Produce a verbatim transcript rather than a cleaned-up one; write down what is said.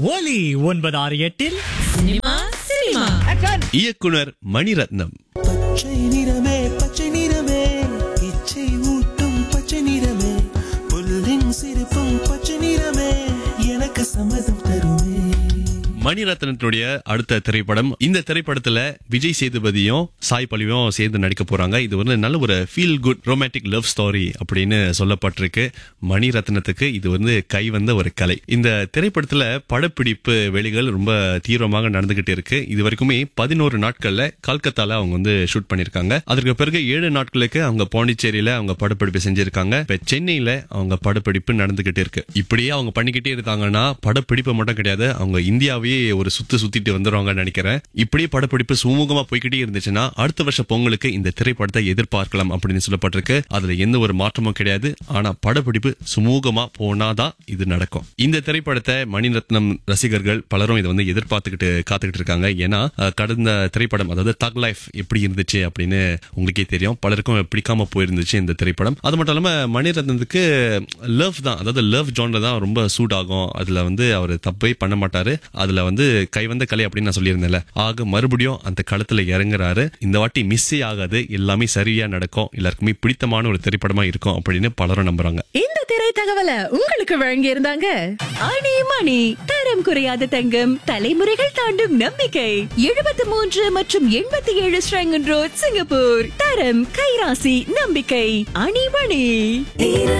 ஒலி ஒன்பது ஆறு எட்டில் சினிமா சினிமா இயக்குனர் மணிரத்னம். பச்சை நிறமே பச்சை நிறமே இச்சை ஊட்டும் பச்சை நிறமே புல்லின் சிரிப்பும் பச்சை நிறமே எனக்கு சம்மதம் தருமே. மணிரத்னத்துடைய அடுத்த திரைப்படம். இந்த திரைப்படத்துல விஜய் சேதுபதியும் சாய் பல்லவியும் சேர்ந்து நடிக்க போறாங்க. இது வந்து நல்ல ஒரு feel good romantic love story அப்படின்னு சொல்லப்பட்டிருக்கு. மணிரத்னத்துக்கு இது வந்து கை வந்த ஒரு கலை. இந்த திரைப்படத்துல படப்பிடிப்பு வேலைகள் ரொம்ப தீவிரமாக நடந்துகிட்டு இருக்கு. இது வரைக்குமே பதினோரு நாட்கள்ல கல்கத்தால அவங்க வந்து ஷூட் பண்ணிருக்காங்க. அதற்கு பிறகு ஏழு நாட்களுக்கு அவங்க பாண்டிச்சேரியில அவங்க படப்பிடிப்பு செஞ்சிருக்காங்க. இப்ப சென்னையில அவங்க படப்பிடிப்பு நடந்துகிட்டு இருக்கு. இப்படியே அவங்க பண்ணிக்கிட்டே இருக்காங்கன்னா படப்பிடிப்பு மட்டும் கிடையாது, அவங்க இந்தியாவே ஒரு சுத்து சுத்திட்டு வந்துருவாங்க நினைக்கிறேன். இப்படியே படப்பிடிப்பு சுமூகமா போய்கிட்டே இருந்துச்சுன்னா அடுத்த வருஷம் பொங்கலுக்கு இந்த திரைப்படத்தை எதிர்பார்க்கலாம் அப்படின்னு சொல்லப்பட்டிருக்கு. அதுல எந்த ஒரு மாற்றமும் கிடையாது. ஆனா படப்பிடிப்பு சுமூகமா போனாதான் இது நடக்கும். இந்த திரைப்படத்தை மணிரத்னம் ரசிகர்கள் பலரும் இதை வந்து எதிர்பார்த்துக்கிட்டு காத்துக்கிட்டு இருக்காங்க. ஏன்னா கடந்த திரைப்படம், அதாவது தக் லைஃப் எப்படி இருந்துச்சு அப்படின்னு உங்களுக்கே தெரியும். பலருக்கும் பிடிக்காம போயிருந்துச்சு இந்த திரைப்படம். அது மட்டும் இல்லாம மணிரத்னத்துக்கு லவ் தான், அதாவது லவ் ஜான்ல தான் ரொம்ப சூட் ஆகும். அதுல வந்து அவர் தப்பே பண்ண மாட்டாரு. அதுல வந்து கைவந்த கலை அப்படின்னு நான் சொல்லியிருந்தேன்ல, ஆக மறுபடியும் அந்த களத்துல இறங்குறாரு. இந்த வாட்டி மிஸ்ஸே ஆகாது, எல்லாமே சரியா நடக்கும், எல்லாருக்குமே பிடித்தமான ஒரு திரைப்படமா இருக்கும் அப்படின்னு பலரும் நம்புறாங்க. இந்த திரை தகவலை உங்களுக்கு வழங்கி இருந்தாங்க அணி மணி. தரம் குறையாத தங்கம், தலைமுறைகள் தாண்டும் நம்பிக்கை. எழுபத்தி மூன்று மற்றும் எண்பத்தி ஏழு ஸ்ரங்கன் ரோட், சிங்கப்பூர். தரம், கைராசி, நம்பிக்கை. அணி மணி.